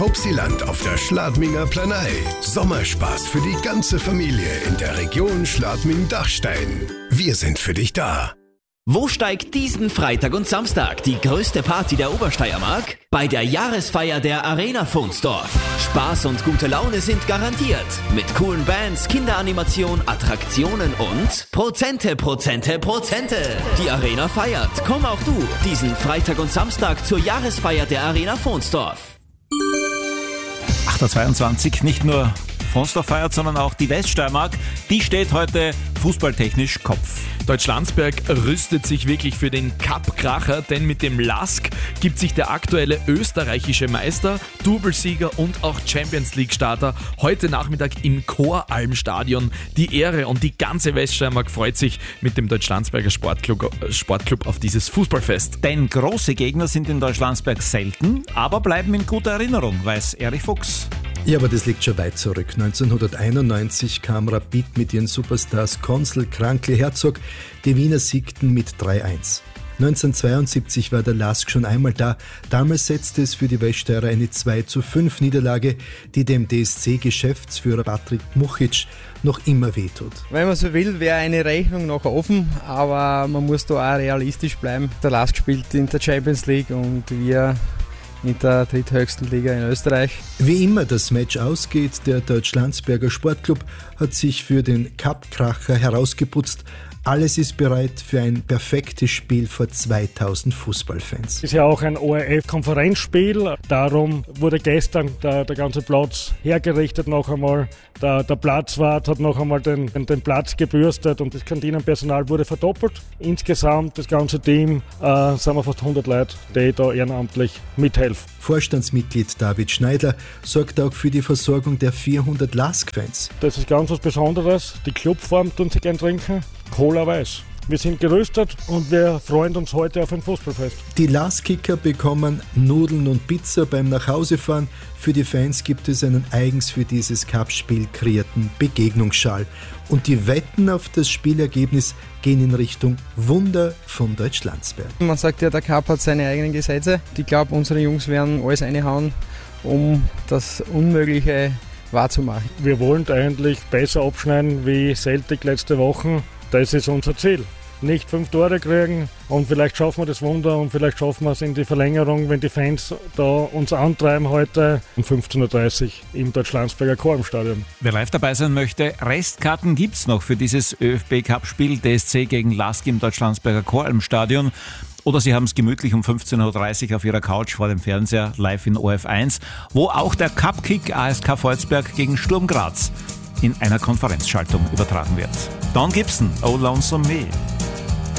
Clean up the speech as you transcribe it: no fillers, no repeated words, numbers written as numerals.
Hauptsiland auf der Schladminger Planei. Sommerspaß für die ganze Familie in der Region Schladming-Dachstein. Wir sind für dich da. Wo steigt diesen Freitag und Samstag die größte Party der Obersteiermark? Bei der Jahresfeier der Arena Vunsdorf. Spaß und gute Laune sind garantiert. Mit coolen Bands, Kinderanimation, Attraktionen und Prozente. Die Arena feiert. Komm auch du diesen Freitag und Samstag zur Jahresfeier der Arena Vunsdorf. 8.22 nicht nur Vunsdorf feiert, sondern auch die Weststeiermark. Die steht heute fußballtechnisch Kopf. Deutschlandsberg rüstet sich wirklich für den Cup-Kracher, denn mit dem LASK gibt sich der aktuelle österreichische Meister, Doublesieger und auch Champions-League-Starter heute Nachmittag im Choralm-Stadion die Ehre, und die ganze Weststeiermark freut sich mit dem Deutschlandsberger Sportclub auf dieses Fußballfest. Denn große Gegner sind in Deutschlandsberg selten, aber bleiben in guter Erinnerung, weiß Erich Fuchs. Ja, aber das liegt schon weit zurück. 1991 kam Rapid mit ihren Superstars Konzel, Krankl, Herzog. Die Wiener siegten mit 3-1. 1972 war der LASK schon einmal da. Damals setzte es für die Weststeirer eine 2-5 Niederlage, die dem DSC-Geschäftsführer Patrick Muchic noch immer wehtut. Wenn man so will, wäre eine Rechnung noch offen, aber man muss da auch realistisch bleiben. Der LASK spielt in der Champions League und wir in der dritthöchsten Liga in Österreich. Wie immer das Match ausgeht, der Deutschlandsberger Sportclub hat sich für den Cup-Kracher herausgeputzt. Alles ist bereit für ein perfektes Spiel vor 2000 Fußballfans. Es ist ja auch ein ORF-Konferenzspiel, darum wurde gestern der ganze Platz hergerichtet noch einmal. Der Platzwart hat noch einmal den Platz gebürstet und das Kantinenpersonal wurde verdoppelt. Insgesamt, das ganze Team, sind wir fast 100 Leute, die da ehrenamtlich mithelfen. Vorstandsmitglied David Schneidler sorgt auch für die Versorgung der 400 LASK-Fans. Das ist ganz was Besonderes. Die Clubform tun sie gern trinken. Cola weiß. Wir sind gerüstet und wir freuen uns heute auf ein Fußballfest. Die LASK-Kicker bekommen Nudeln und Pizza beim Nachhausefahren. Für die Fans gibt es einen eigens für dieses Cup-Spiel kreierten Begegnungsschal. Und die Wetten auf das Spielergebnis gehen in Richtung Wunder von Deutschlandsberg. Man sagt ja, der Cup hat seine eigenen Gesetze. Ich glaube, unsere Jungs werden alles reinhauen, um das Unmögliche wahrzumachen. Wir wollen eigentlich besser abschneiden wie Celtic letzte Woche. Das ist unser Ziel. Nicht 5 Tore kriegen und vielleicht schaffen wir das Wunder und vielleicht schaffen wir es in die Verlängerung, wenn die Fans da uns antreiben heute um 15.30 Uhr im Deutschlandsberger Choralm-Stadion. Wer live dabei sein möchte, Restkarten gibt's noch für dieses ÖFB-Cup-Spiel DSC gegen LASK im Deutschlandsberger Choralm-Stadion. Oder Sie haben es gemütlich um 15.30 Uhr auf Ihrer Couch vor dem Fernseher live in OF1, wo auch der Cup-Kick ASK Volzberg gegen Sturm Graz in einer Konferenzschaltung übertragen wird. Don Gibson, Oh Lonesome Me.